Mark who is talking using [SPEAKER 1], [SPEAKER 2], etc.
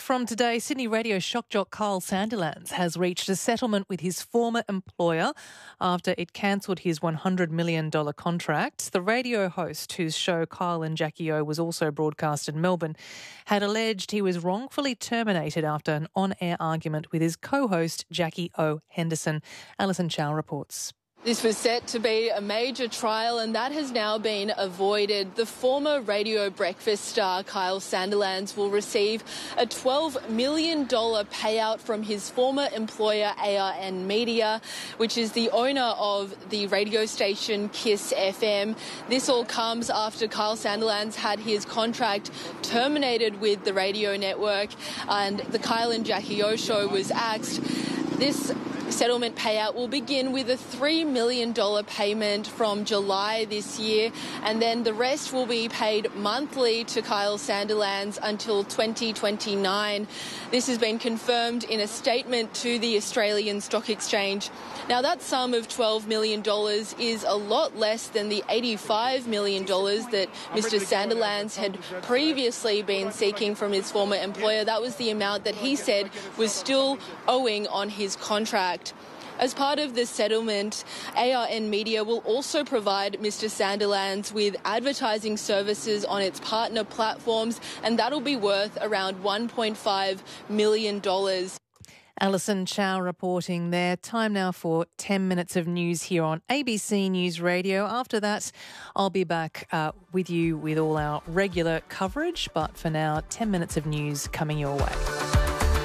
[SPEAKER 1] from today, Sydney radio shock jock Kyle Sandilands has reached a settlement with his former employer after it cancelled his $100 million contract. The radio host, whose show Kyle and Jackie O was also broadcast in Melbourne, had alleged he was wrongfully terminated after an on-air argument with his co-host Jackie O Henderson. Alison Chow reports.
[SPEAKER 2] This was set to be a major trial and that has now been avoided. The former radio breakfast star Kyle Sandilands will receive a $12 million payout from his former employer ARN Media, which is the owner of the radio station Kiss FM. This all comes after Kyle Sandilands had his contract terminated with the radio network and the Kyle and Jackie O show was axed. This settlement payout will begin with a $3 million payment from July this year, and then the rest will be paid monthly to Kyle Sandilands until 2029. This has been confirmed in a statement to the Australian Stock Exchange. Now, that sum of $12 million is a lot less than the $85 million that Mr. Sandilands had previously been seeking from his former employer. That was the amount that he said was still owing on his contract. As part of this settlement, ARN Media will also provide Mr. Sandilands with advertising services on its partner platforms, and that'll be worth around $1.5 million.
[SPEAKER 1] Alison Chow reporting there. Time now for 10 minutes of news here on ABC News Radio. After that, I'll be back with you with all our regular coverage. But for now, 10 minutes of news coming your way.